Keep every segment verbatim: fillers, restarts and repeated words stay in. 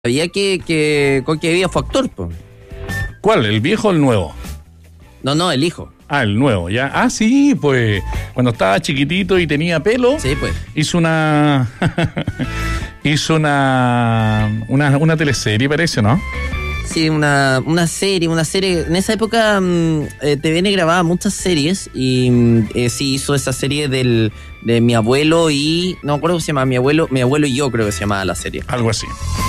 Sabía que, que Coqui Vivía fue actor, po. ¿Cuál? ¿El viejo o el nuevo? No, no, el hijo. Ah, el nuevo, ya. Ah, sí, pues cuando estaba chiquitito y tenía pelo, Sí, pues. hizo una hizo una, una una teleserie, parece, ¿no? Sí, una, una serie, una serie. En esa época mmm, eh, T V N grababa muchas series y mmm, eh, sí hizo esa serie del de mi abuelo y no me acuerdo cómo se llama, mi abuelo, mi abuelo y yo creo que se llamaba la serie. Algo así.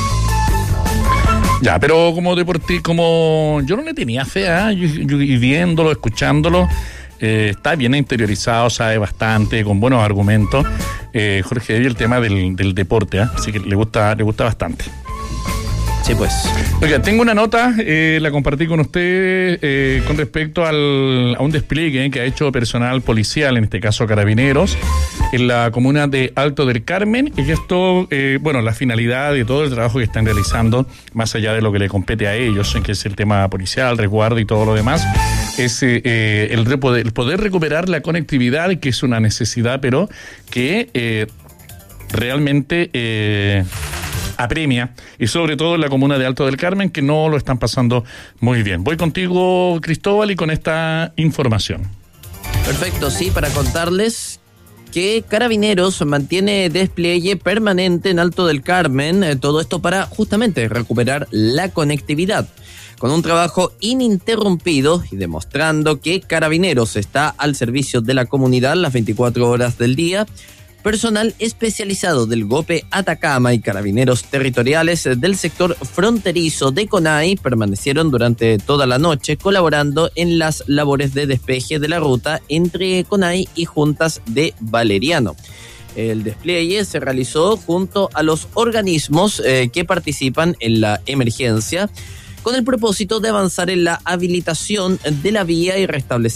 Ya, pero como deportista, como yo no le tenía fe, ¿eh? yo, yo, y viéndolo, escuchándolo, eh, está bien interiorizado, sabe bastante, con buenos argumentos. Eh, Jorge Devi, el tema del, del deporte, ¿eh? Así que le gusta, le gusta bastante. Sí, pues. Oiga, tengo una nota, eh, la compartí con usted eh, con respecto al, a un despliegue que ha hecho personal policial, en este caso carabineros, en la comuna de Alto del Carmen. Y esto, eh, bueno, la finalidad de todo el trabajo que están realizando, más allá de lo que le compete a ellos, en que es el tema policial, resguardo y todo lo demás, es eh, el, poder, el poder recuperar la conectividad, que es una necesidad, pero que eh, realmente Eh, apremia, y sobre todo en la comuna de Alto del Carmen, que no lo están pasando muy bien. Voy contigo, Cristóbal, y con esta información. Perfecto, sí, para contarles que Carabineros mantiene despliegue permanente en Alto del Carmen, eh, todo esto para justamente recuperar la conectividad. Con un trabajo ininterrumpido y demostrando que Carabineros está al servicio de la comunidad las veinticuatro horas del día, personal especializado del GOPE Atacama y carabineros territoriales del sector fronterizo de Conay permanecieron durante toda la noche colaborando en las labores de despeje de la ruta entre Conay y Juntas de Valeriano. El despliegue se realizó junto a los organismos eh, que participan en la emergencia, con el propósito de avanzar en la habilitación de la vía y restablecer